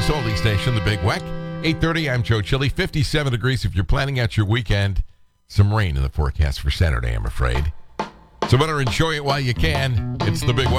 oldie station, The Big Weck. 8:30, I'm Joe Chili. 57 degrees if you're planning out your weekend. Some rain in the forecast for Saturday, I'm afraid. So better enjoy it while you can. It's The Big Weck.